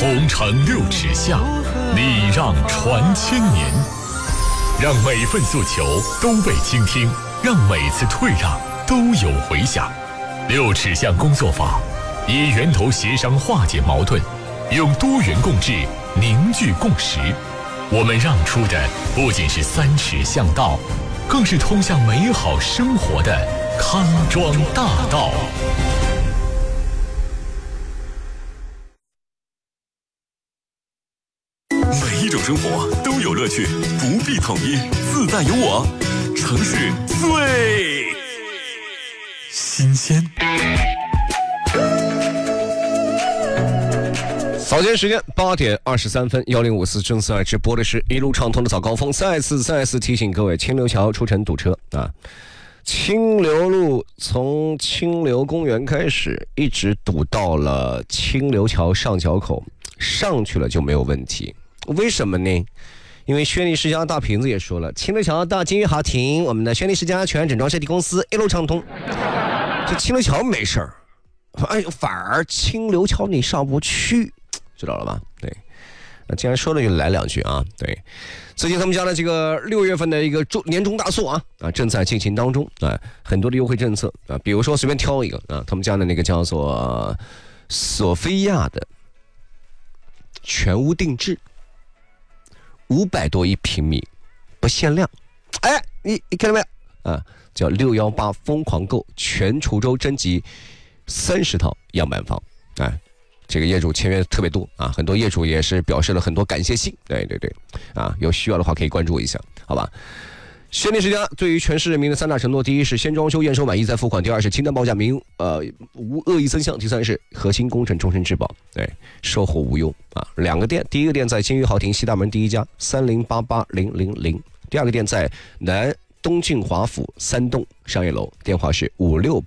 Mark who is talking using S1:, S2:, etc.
S1: 同城六尺巷，礼让传千年。让每份诉求都被倾听，让每次退让都有回响。六尺巷工作坊以源头协商化解矛盾，用多元共治凝聚共识。我们让出的不仅是3尺巷道，更是通向美好生活的康庄大道。
S2: 每一种生活都有乐趣，不必统一，自在有我。城市最新鲜。
S3: 早间时间8点23分，1054正在直播的是一路畅通的早高峰。再次提醒各位，清流桥出城堵车啊！清流路从清流公园开始，一直堵到了清流桥上桥口，上去了就没有问题。为什么呢？因为轩尼诗家大瓶子也说了，清流桥到金鱼豪庭，我们的轩尼诗家全整装设计公司一路畅通。这清流桥没事儿，哎，反而清流桥你上不去，知道了吧？对，那既然说了就来两句啊。对，最近他们家的这个6月份的一个年终大促啊正在进行当中啊，很多的优惠政策啊，比如说随便挑一个啊，他们家的那个叫做索菲亚的全屋定制。500多一平米，不限量。哎，你看到没有啊？叫618疯狂购，全滁州征集30套样板房。哎，这个业主签约特别多啊，很多业主也是表示了很多感谢信。对啊，有需要的话可以关注一下，好吧？轩尼诗家对于全市人民的3大承诺：第一是先装修验收满意再付款；第二是清单报价无恶意增项；第三是核心工程终身质保。对，售后无忧啊！2个店，第一个店在金鱼豪庭西大门第一家，3088000；第二个店在南东晋华府3栋商业楼，电话是568